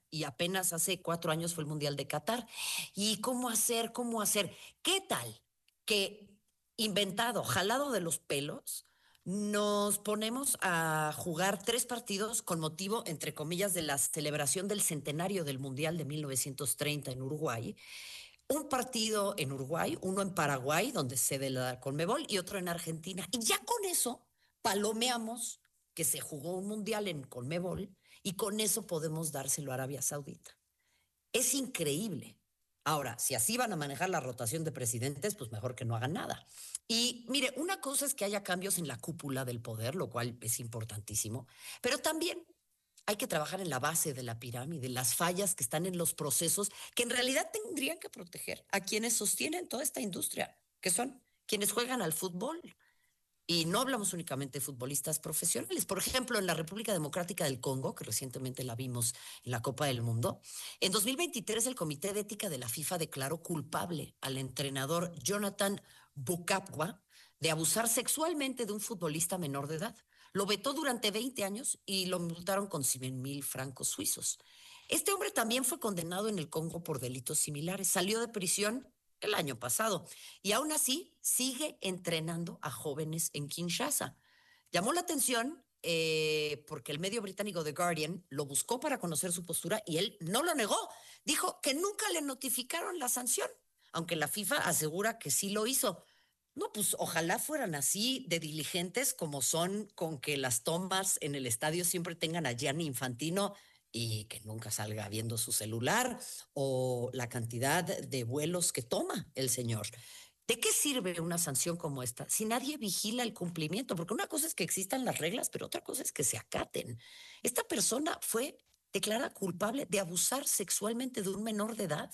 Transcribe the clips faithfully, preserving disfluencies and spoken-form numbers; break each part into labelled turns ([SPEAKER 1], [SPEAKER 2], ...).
[SPEAKER 1] y apenas hace cuatro años fue el Mundial de Qatar. ¿Y cómo hacer? ¿Cómo hacer? ¿Qué tal que inventado, jalado de los pelos, nos ponemos a jugar tres partidos con motivo, entre comillas, de la celebración del centenario del Mundial de mil novecientos treinta en Uruguay? Un partido en Uruguay, uno en Paraguay, donde sede la Conmebol, y otro en Argentina. Y ya con eso palomeamos que se jugó un mundial en Conmebol y con eso podemos dárselo a Arabia Saudita. Es increíble. Ahora, si así van a manejar la rotación de presidentes, pues mejor que no hagan nada. Y mire, una cosa es que haya cambios en la cúpula del poder, lo cual es importantísimo, pero también hay que trabajar en la base de la pirámide, las fallas que están en los procesos que en realidad tendrían que proteger a quienes sostienen toda esta industria, que son quienes juegan al fútbol. Y no hablamos únicamente de futbolistas profesionales. Por ejemplo, en la República Democrática del Congo, que recientemente la vimos en la Copa del Mundo, en dos mil veintitrés el Comité de Ética de la FIFA declaró culpable al entrenador Jonathan Bukapwa de abusar sexualmente de un futbolista menor de edad. Lo vetó durante veinte años y lo multaron con cien mil francos suizos. Este hombre también fue condenado en el Congo por delitos similares. Salió de prisión el año pasado y aún así sigue entrenando a jóvenes en Kinshasa. Llamó la atención eh, porque el medio británico The Guardian lo buscó para conocer su postura y él no lo negó. Dijo que nunca le notificaron la sanción, aunque la FIFA asegura que sí lo hizo. No, pues ojalá fueran así de diligentes como son con que las tomas en el estadio siempre tengan a Gianni Infantino y que nunca salga viendo su celular, o la cantidad de vuelos que toma el señor. ¿De qué sirve una sanción como esta si nadie vigila el cumplimiento? Porque una cosa es que existan las reglas, pero otra cosa es que se acaten. Esta persona fue declarada culpable de abusar sexualmente de un menor de edad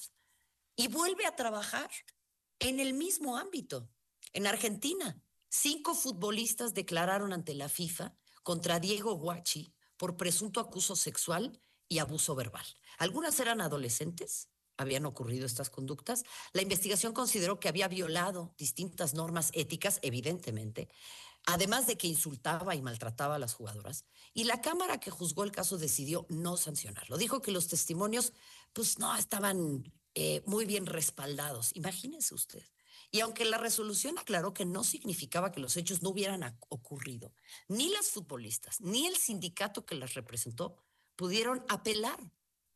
[SPEAKER 1] y vuelve a trabajar en el mismo ámbito. En Argentina, cinco futbolistas declararon ante la FIFA contra Diego Guachi por presunto acoso sexual y abuso verbal. Algunas eran adolescentes, habían ocurrido estas conductas. La investigación consideró que había violado distintas normas éticas, evidentemente, además de que insultaba y maltrataba a las jugadoras. Y la Cámara que juzgó el caso decidió no sancionarlo. Dijo que los testimonios, pues no estaban eh, muy bien respaldados. Imagínense usted. Y aunque la resolución aclaró que no significaba que los hechos no hubieran ocurrido, ni las futbolistas, ni el sindicato que las representó pudieron apelar,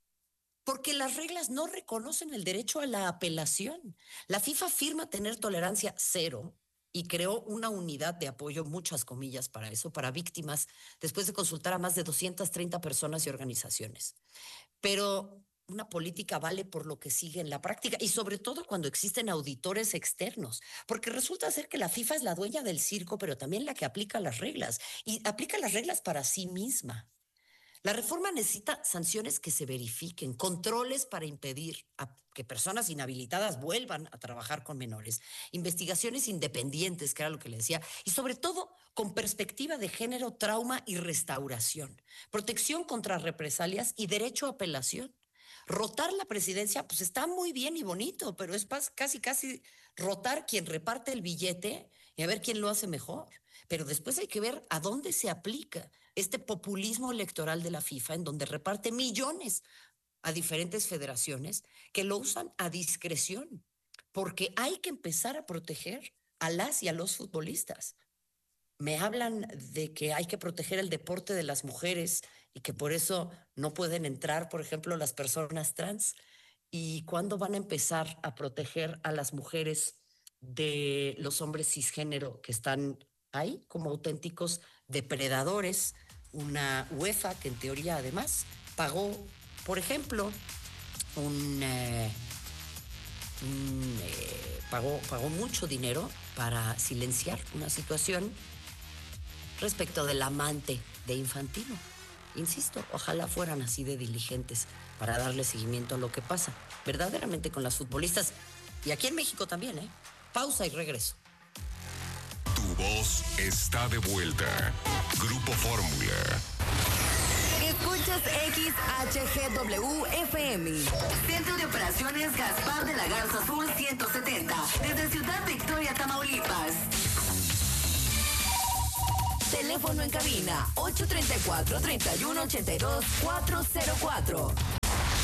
[SPEAKER 1] porque las reglas no reconocen el derecho a la apelación. La FIFA afirma tener tolerancia cero y creó una unidad de apoyo, muchas comillas para eso, para víctimas, después de consultar a más de doscientas treinta personas y organizaciones. Pero una política vale por lo que sigue en la práctica y sobre todo cuando existen auditores externos, porque resulta ser que la FIFA es la dueña del circo, pero también la que aplica las reglas y aplica las reglas para sí misma. La reforma necesita sanciones que se verifiquen, controles para impedir a que personas inhabilitadas vuelvan a trabajar con menores, investigaciones independientes, que era lo que le decía, y sobre todo con perspectiva de género, trauma y restauración, protección contra represalias y derecho a apelación. Rotar la presidencia, pues está muy bien y bonito, pero es casi, casi rotar quien reparte el billete y a ver quién lo hace mejor. Pero después hay que ver a dónde se aplica este populismo electoral de la FIFA, en donde reparte millones a diferentes federaciones que lo usan a discreción, porque hay que empezar a proteger a las y a los futbolistas. Me hablan de que hay que proteger el deporte de las mujeres y que por eso no pueden entrar, por ejemplo, las personas trans. ¿Y cuándo van a empezar a proteger a las mujeres de los hombres cisgénero que están ahí como auténticos depredadores? Una UEFA que en teoría además pagó, por ejemplo, un... Eh, un eh, pagó, pagó mucho dinero para silenciar una situación respecto del amante de Infantino. Insisto, ojalá fueran así de diligentes para darle seguimiento a lo que pasa verdaderamente con las futbolistas. Y aquí en México también, ¿eh? Pausa y regreso.
[SPEAKER 2] Tu voz está de vuelta. Grupo Fórmula.
[SPEAKER 3] Escuchas X H G W F M. Centro de Operaciones Gaspar de la Garza Sur ciento setenta. Desde Ciudad Victoria, Tamaulipas. Teléfono en cabina ocho tres cuatro, tres uno ocho dos, cuatro cero cuatro.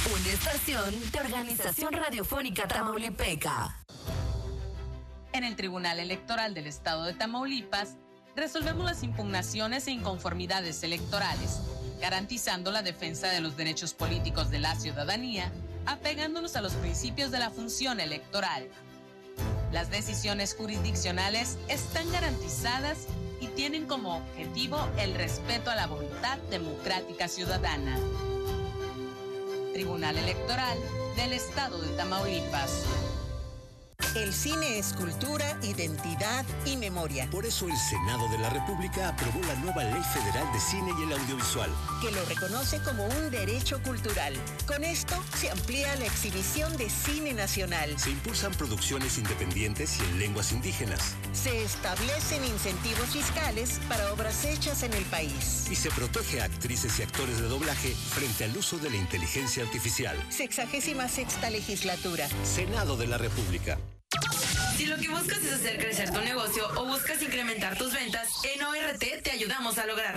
[SPEAKER 3] Una estación de Organización Radiofónica Tamaulipeca.
[SPEAKER 4] En el Tribunal Electoral del Estado de Tamaulipas, resolvemos las impugnaciones e inconformidades electorales, garantizando la defensa de los derechos políticos de la ciudadanía, apegándonos a los principios de la función electoral. Las decisiones jurisdiccionales están garantizadas y tienen como objetivo el respeto a la voluntad democrática ciudadana. Tribunal Electoral del Estado de Tamaulipas.
[SPEAKER 5] El cine es cultura, identidad y memoria.
[SPEAKER 6] Por eso el Senado de la República aprobó la nueva Ley Federal de Cine y el Audiovisual,
[SPEAKER 5] que lo reconoce como un derecho cultural. Con esto se amplía la exhibición de cine nacional.
[SPEAKER 6] Se impulsan producciones independientes y en lenguas indígenas.
[SPEAKER 5] Se establecen incentivos fiscales para obras hechas en el país.
[SPEAKER 6] Y se protege a actrices y actores de doblaje frente al uso de la inteligencia artificial.
[SPEAKER 5] Sexagésima sexta legislatura.
[SPEAKER 6] Senado de la República.
[SPEAKER 7] Si lo que buscas es hacer crecer tu negocio o buscas incrementar tus ventas, en O R T te ayudamos a lograrlo.